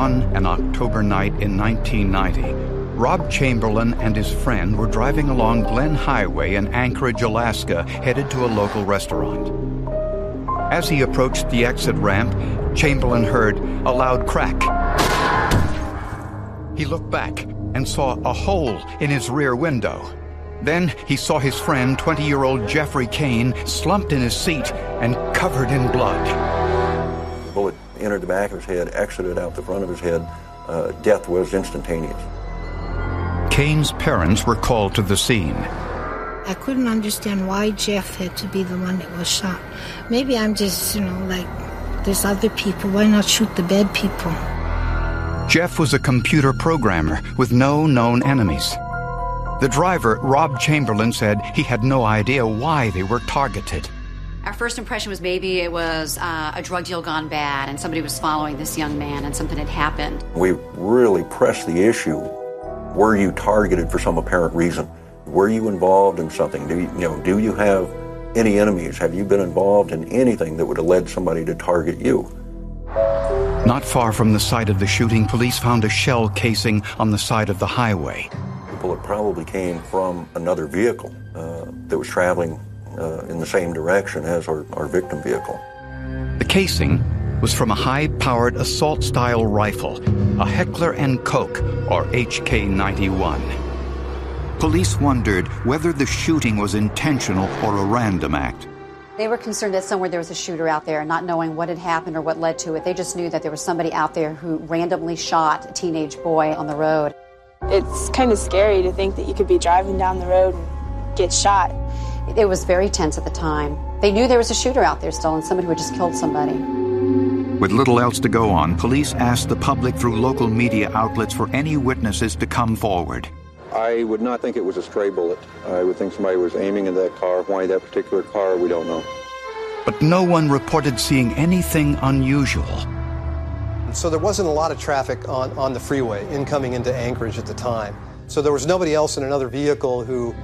On an October night in 1990, Rob Chamberlain and his friend were driving along Glen Highway in Anchorage, Alaska, headed to a local restaurant. As he approached the exit ramp, Chamberlain heard a loud crack. He looked back and saw a hole in his rear window. Then he saw his friend, 20-year-old Jeffrey Kane, slumped in his seat and covered in blood. The bullet entered the back of his head, exited out the front of his head. Death was instantaneous. Kane's parents were called to the scene. I couldn't understand why Jeff had to be the one that was shot. Maybe I'm just, like, there's other people. Why not shoot the bad people? Jeff was a computer programmer with no known enemies. The driver, Rob Chamberlain, said he had no idea why they were targeted. Our first impression was maybe it was a drug deal gone bad and somebody was following this young man and something had happened. We really pressed the issue. Were you targeted for some apparent reason? Were you involved in something? Do you have any enemies? Have you been involved in anything that would have led somebody to target you? Not far from the site of the shooting, police found a shell casing on the side of the highway. The bullet probably came from another vehicle that was traveling in the same direction as our victim vehicle. The casing was from a high-powered assault-style rifle, a Heckler & Koch, or HK-91. Police wondered whether the shooting was intentional or a random act. They were concerned that somewhere there was a shooter out there, not knowing what had happened or what led to it. They just knew that there was somebody out there who randomly shot a teenage boy on the road. It's kind of scary to think that you could be driving down the road and get shot. It was very tense at the time. They knew there was a shooter out there still and somebody who had just killed somebody. With little else to go on, police asked the public through local media outlets for any witnesses to come forward. I would not think it was a stray bullet. I would think somebody was aiming at that car. Why that particular car, we don't know. But no one reported seeing anything unusual. So there wasn't a lot of traffic on the freeway incoming into Anchorage at the time. So there was nobody else in another vehicle who